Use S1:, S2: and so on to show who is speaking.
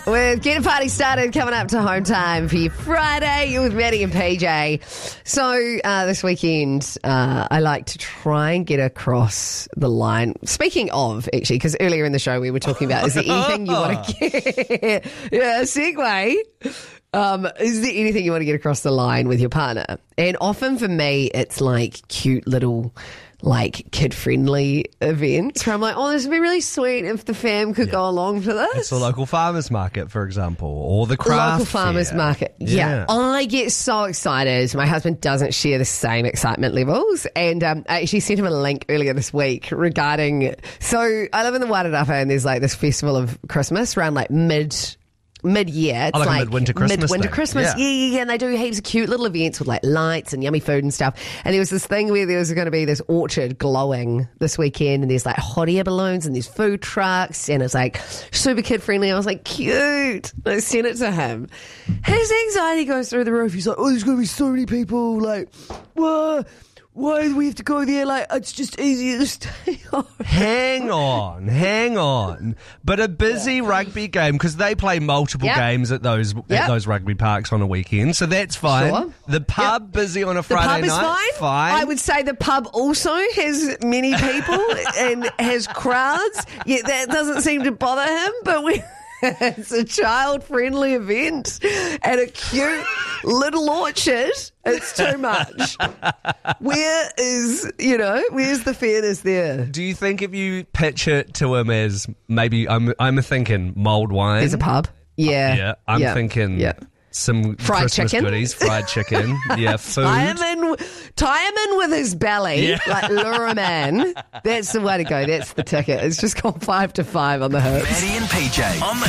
S1: With Get a Party Started coming up to home time for your Friday. You're with Maddie and PJ. So this weekend, I like to try and get across the line. Speaking of, actually, because earlier in the show we were talking about, is there anything you want to get? Yeah, segue. Is there anything you want to get across the line with your partner? And often for me, it's like cute little, like kid-friendly events where I'm like, oh, this would be really sweet if the fam could go along for this.
S2: It's the local farmers market, for example, or the craft
S1: local farmers
S2: fair.
S1: market. Yeah. I get so excited. My husband doesn't share the same excitement levels, and I actually sent him a link earlier this week regarding. So I live in the Wairarapa, and there's like this festival of Christmas around like mid-year. It's
S2: like a midwinter Christmas
S1: Midwinter
S2: thing.
S1: Christmas.
S2: Yeah.
S1: Yeah. And they do heaps of cute little events with like lights and yummy food and stuff. And there was this thing where there was going to be this orchard glowing this weekend, and there's like hot air balloons and there's food trucks, and it's like super kid friendly. I was like, cute. I sent it to him. His anxiety goes through the roof. He's like, oh, there's going to be so many people. Like, why do we have to go there? Like, it's just easier to stay home.
S2: Hang on. But a busy rugby game, because they play multiple games at those rugby parks on a weekend, so that's fine.
S1: Sure.
S2: The pub busy on a
S1: The
S2: Friday
S1: pub
S2: night,
S1: is
S2: fine.
S1: I would say the pub also has many people and has crowds. Yeah, that doesn't seem to bother him, but it's a child-friendly event at a cute little orchard. It's too much. Where's the fairness there?
S2: Do you think if you pitch it to him as maybe I'm thinking mulled wine?
S1: There's a pub. Yeah.
S2: Yeah, I'm thinking some
S1: fried
S2: Christmas
S1: chicken.
S2: goodies, fried chicken. Yeah, food.
S1: Tie him in with his belly, like lure him in. That's the way to go. That's the ticket. It's just gone 5 to 5 on the hooks.
S3: Maddie and PJ on the